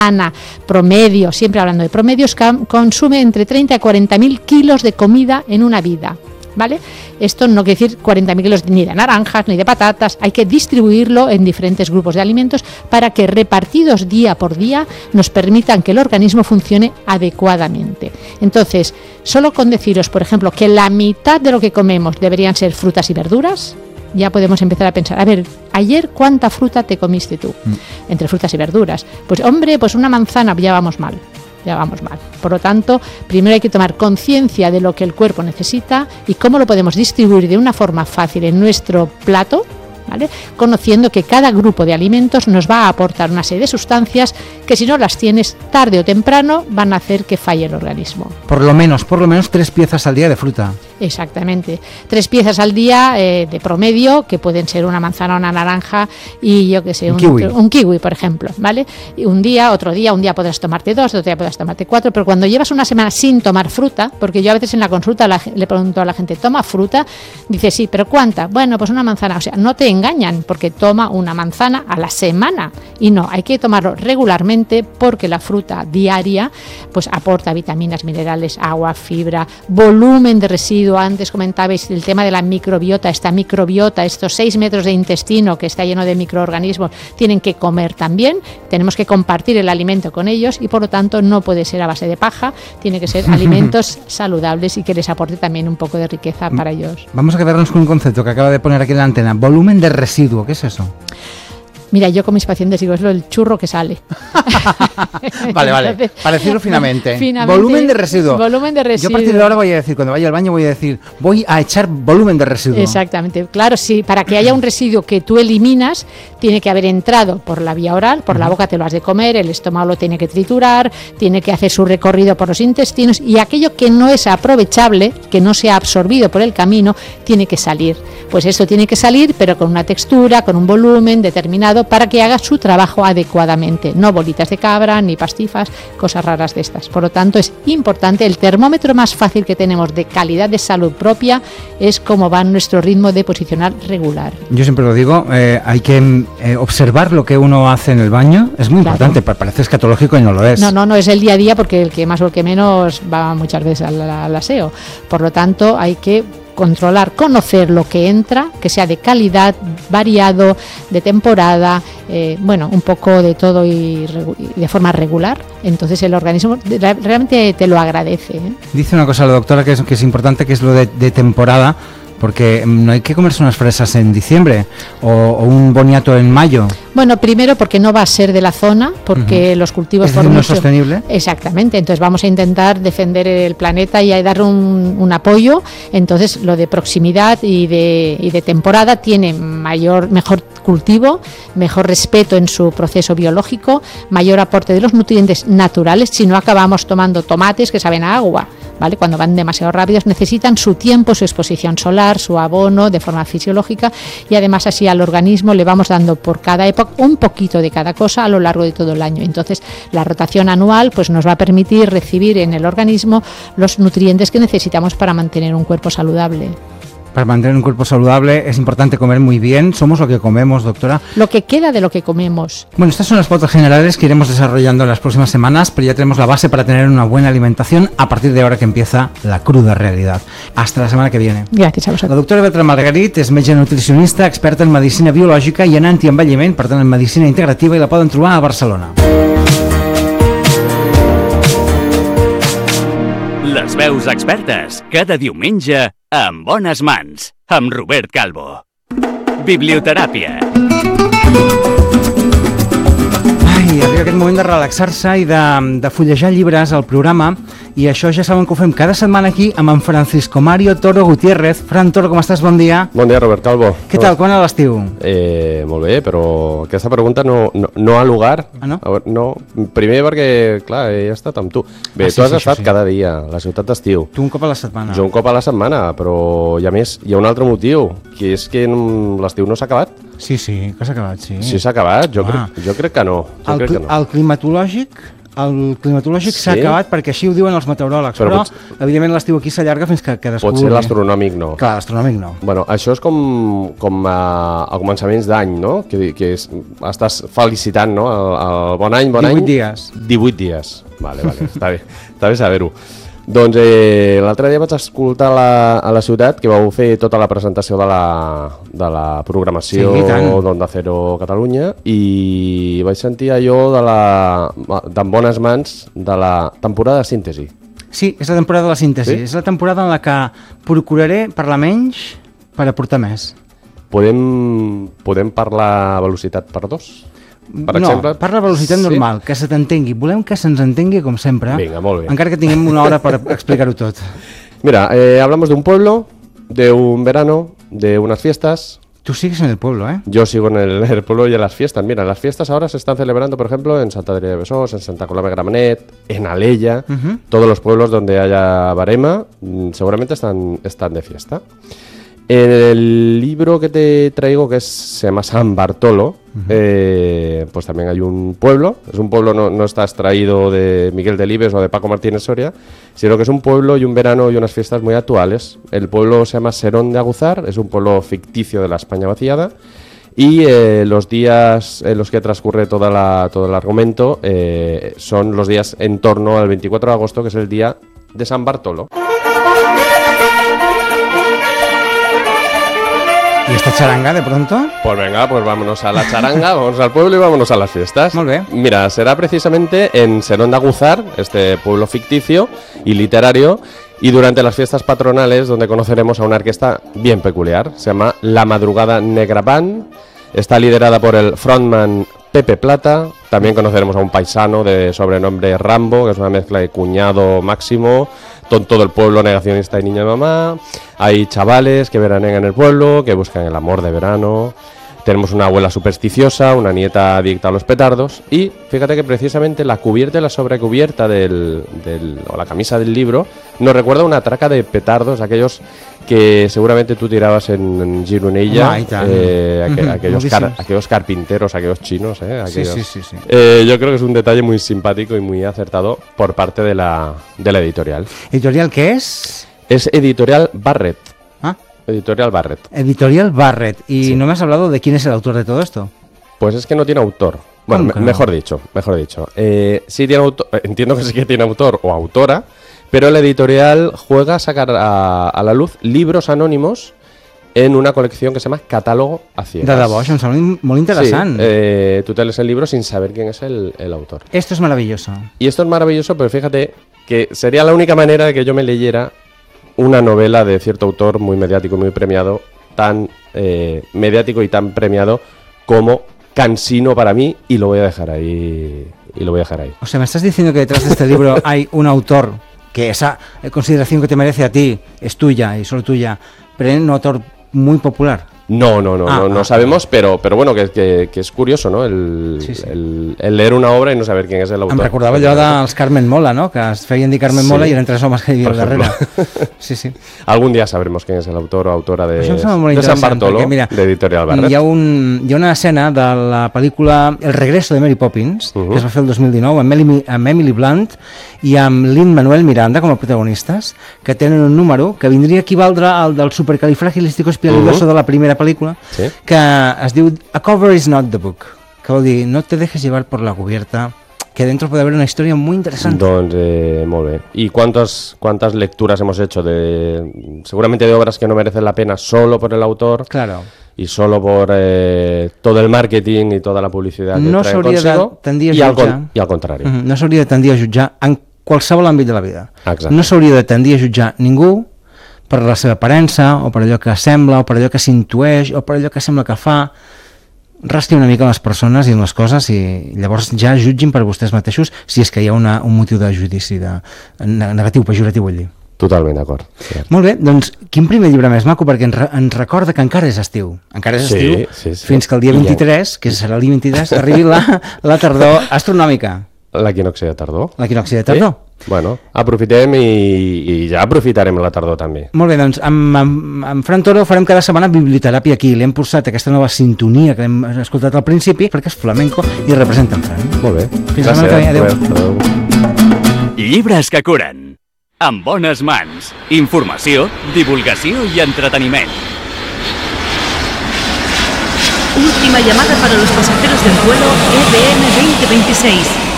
Ana promedio, siempre hablando de promedios, consume entre 30 y 40.000 kilos de comida en una vida, ¿vale? Esto no quiere decir 40.000 kilos ni de naranjas ni de patatas, hay que distribuirlo en diferentes grupos de alimentos para que repartidos día por día nos permitan que el organismo funcione adecuadamente. Entonces, solo con deciros, por ejemplo, que la mitad de lo que comemos deberían ser frutas y verduras, ya podemos empezar a pensar, a ver, ayer ¿cuánta fruta te comiste tú? Entre frutas y verduras. Pues hombre, pues una manzana, ya vamos mal. Por lo tanto, primero hay que tomar conciencia de lo que el cuerpo necesita y cómo lo podemos distribuir de una forma fácil en nuestro plato, ¿vale? Conociendo que cada grupo de alimentos nos va a aportar una serie de sustancias que si no las tienes tarde o temprano van a hacer que falle el organismo. Por lo menos 3 piezas al día de fruta. Exactamente, 3 piezas al día de promedio, que pueden ser una manzana, una naranja y yo que sé, un kiwi, por ejemplo, ¿vale? Y un día podrás tomarte 2, otro día podrás tomarte 4, pero cuando llevas una semana sin tomar fruta, porque yo a veces en la consulta le pregunto a la gente, ¿toma fruta? Dice, sí, ¿pero cuánta? Bueno, pues una manzana, o sea, no te engañan, porque toma una manzana a la semana, y no, hay que tomarlo regularmente porque la fruta diaria pues aporta vitaminas, minerales, agua, fibra, volumen de residuos. Antes comentabais el tema de la microbiota, estos 6 metros de intestino que está lleno de microorganismos, tienen que comer también, tenemos que compartir el alimento con ellos y por lo tanto no puede ser a base de paja, tiene que ser alimentos saludables y que les aporte también un poco de riqueza para ellos. Vamos a quedarnos con un concepto que acaba de poner aquí en la antena, volumen de residuo, ¿qué es eso? Mira, yo con mis pacientes digo, es el churro que sale. Vale. Para decirlo finamente. Volumen de residuo. Volumen de residuo. Yo a partir de ahora voy a decir, cuando vaya al baño voy a echar volumen de residuo. Exactamente. Claro, sí, para que haya un residuo que tú eliminas, tiene que haber entrado por la vía oral, por la boca te lo has de comer, el estómago lo tiene que triturar, tiene que hacer su recorrido por los intestinos y aquello que no es aprovechable, que no se ha absorbido por el camino, tiene que salir. Pues esto tiene que salir, pero con una textura, con un volumen determinado, para que haga su trabajo adecuadamente, no bolitas de cabra ni pastifas, cosas raras de estas. Por lo tanto, es importante, el termómetro más fácil que tenemos de calidad de salud propia es cómo va nuestro ritmo de posicionar regular. Yo siempre lo digo, hay que observar lo que uno hace en el baño, es muy importante, parece escatológico y no lo es. No es el día a día porque el que más o el que menos va muchas veces al aseo. Por lo tanto, hay que controlar, conocer lo que entra, que sea de calidad, variado, de temporada, un poco de todo y de forma regular. Entonces el organismo realmente te lo agradece. Dice una cosa la doctora que es importante, que es lo de temporada, porque no hay que comerse unas fresas en diciembre o un boniato en mayo. Bueno, primero porque no va a ser de la zona, porque los cultivos... ¿Es decir, no es sostenible? Exactamente, entonces vamos a intentar defender el planeta y a dar un apoyo. Entonces lo de proximidad y de temporada tiene mejor cultivo, mejor respeto en su proceso biológico, mayor aporte de los nutrientes naturales, si no acabamos tomando tomates que saben a agua, ¿vale? Cuando van demasiado rápidos necesitan su tiempo, su exposición solar, su abono de forma fisiológica y además así al organismo le vamos dando por cada época un poquito de cada cosa a lo largo de todo el año. Entonces la rotación anual pues nos va a permitir recibir en el organismo los nutrientes que necesitamos para mantener un cuerpo saludable. Para mantener un cuerpo saludable es importante comer muy bien. Somos lo que comemos, doctora. Lo que queda de lo que comemos. Bueno, estas son las pautas generales que iremos desarrollando en las próximas semanas, pero ya tenemos la base para tener una buena alimentación a partir de ahora que empieza la cruda realidad. Hasta la semana que viene. Gràcies a vosaltres. La doctora Berta Margarit és metge nutricionista, experta en medicina biològica i en antienvelliment, per tant en medicina integrativa, i la poden trobar a Barcelona. Les veus expertes, cada diumenge en Bones Mans, amb Robert Calvo. Biblioteràpia. Arriba aquest moment de relaxar-se i de fullejar llibres al programa, i això ja saben que ho fem cada setmana aquí amb en Francisco Mario Toro Gutiérrez. Fran Toro, com estàs? Bon dia. Bon dia, Robert Calvo. Què tal? Com anava l'estiu? Molt bé, però aquesta pregunta no ha lugar. Ah, no? A veure, no. Primer perquè, clar, he estat amb tu. Bé, tu has estat cada dia, a la ciutat d'estiu. Tu un cop a la setmana. Jo un cop a la setmana, però i a més hi ha un altre motiu, que és que l'estiu no s'ha acabat. Sí, que s'ha acabat, sí. Sí, s'ha acabat? Jo crec que no. El climatològic el climatològic s'ha acabat perquè així ho diuen els meteoròlegs, però evidentment l'estiu aquí s'allarga fins que cadascú... Potser l'astronòmic no. Clar, l'astronòmic no. Bueno, això és com a començaments d'any, no? Que estàs felicitant, no? El bon any, 18 dies. 18 dies. Vale, està bé saber-ho. Doncs l'altre dia vaig escoltar a la ciutat que vau fer tota la presentació de la programació d'Onda Cero Catalunya i vaig sentir allò d'en bones mans de la temporada de síntesi. Sí, és la temporada de la síntesi. Sí? És la temporada en la que procuraré parlar menys per aportar més. Podem parlar a velocitat per 2? Per exemple, parla a velocitat normal, que se t'entengui. Volem que se'ns entengui com sempre. Venga, molt bé. Encara que tinguem una hora per explicar-ho tot. Mira, hablamos de un pueblo, de un verano, de unas fiestas. Tú sigues en el pueblo, ¿eh? Yo sigo en el pueblo y en las fiestas. Mira, las fiestas ahora se están celebrando, por ejemplo, en Santa Adrià de Besòs, en Santa Coloma de Gramenet, en Alella. Todos los pueblos donde haya barema seguramente están de fiesta. En el libro que te traigo, que se llama San Bartolo, pues también hay un pueblo. Es un pueblo, no está extraído de Miguel Delibes o de Paco Martínez Soria, sino que es un pueblo y un verano y unas fiestas muy actuales. El pueblo se llama Serón de Aguzar, es un pueblo ficticio de la España vaciada. Y los días en los que transcurre todo el argumento son los días en torno al 24 de agosto, que es el día de San Bartolo. ¿Y esta charanga de pronto? Pues venga, pues vámonos a la charanga, vamos al pueblo y vámonos a las fiestas. Muy bien. Mira, será precisamente en Serón de Aguzar, este pueblo ficticio y literario, y durante las fiestas patronales, donde conoceremos a una orquesta bien peculiar. Se llama La Madrugada Negra Band, está liderada por el frontman Pepe Plata. También conoceremos a un paisano de sobrenombre Rambo, que es una mezcla de cuñado Máximo, todo el pueblo negacionista y niña mamá. Hay chavales que veranean en el pueblo, que buscan el amor de verano. Tenemos una abuela supersticiosa, una nieta adicta a los petardos. Y fíjate que precisamente la cubierta y la sobrecubierta o la camisa del libro nos recuerda una traca de petardos, aquellos que seguramente tú tirabas en Gironella, aquellos carpinteros, aquellos chinos. Sí. Yo creo que es un detalle muy simpático y muy acertado por parte de la editorial. ¿Editorial qué es? Es Editorial Barret. Editorial Barret. Editorial Barret. ¿Y sí, no me has hablado de quién es el autor de todo esto? Pues es que no tiene autor. Bueno, mejor dicho. Sí tiene autor, entiendo que sí que tiene autor o autora, pero la editorial juega a sacar a la luz libros anónimos en una colección que se llama Catálogo a ciegas. De debò, això em sembla molt interessant. Sí, tú te lees el libro sin saber quién es el autor. Esto es maravilloso. Y esto es maravilloso, pero fíjate que sería la única manera de que yo me leyera una novela de cierto autor muy mediático y muy premiado, tan mediático y tan premiado como Cansino para mí, y lo voy a dejar ahí. O sea, me estás diciendo que detrás de este libro hay un autor que esa consideración que te merece a ti es tuya y solo tuya, pero un autor muy popular. No sabemos, pero bueno, que es curioso, ¿no? El leer una obra y no saber quién es el autor. Em recordava allò dels Carmen Mola, ¿no? Que es feien dir Carmen Mola y eren tres homes que hi havia darrere. Sí. Algún día sabremos quién es el autor o autora de San Bartolo, perquè, mira, de Editorial Barret. Hi ha una escena de la pel·lícula El regreso de Mary Poppins, que es va fer el 2019 amb Emily Blunt i amb Lin-Manuel Miranda com a protagonistes, que tenen un número que vindria a equivaldre al del supercalifragilísticoespialidoso de la primera pel·lícula, que es diu A cover is not the book, que vol dir no te dejes llevar por la cubierta, que dentro puede haber una historia muy interesante. Doncs, molt bé. ¿Y cuántas lecturas hemos hecho seguramente de obras que no merecen la pena solo por el autor? Claro. Y solo por todo el marketing y toda la publicidad que no trae consigo, i al contrari. No s'hauria de tendir a jutjar en qualsevol àmbit de la vida. Exacte. No s'hauria de tendir a jutjar ningú per la seva aparença, o per allò que sembla, o per allò que s'intueix, o per allò que sembla que fa. Resti una mica en les persones i en les coses i llavors ja jutgin per vostès mateixos si és que hi ha un motiu de judici negatiu, pejoratiu vull dir. Totalment d'acord. Molt bé, doncs quin primer llibre més maco, perquè ens recorda que encara és estiu. Encara és estiu, sí. fins que el dia 23, que serà el dia 23, arribi la tardor astronòmica. L'equinocci de tardor. L'equinocci de tardor. Bueno, aprofitem i ja aprofitarem la tardor també. Molt bé, doncs amb Fran Toro farem cada setmana biblioteràpia aquí. Li hem posat aquesta nova sintonia que hem escoltat al principi perquè és flamenco i representa en Fran. Molt bé. Fins la setmana que ve. Adéu. Llibres que curen. En bones mans. Informació, divulgació i entreteniment. Última llamada para los pasajeros del vuelo EDN 2026.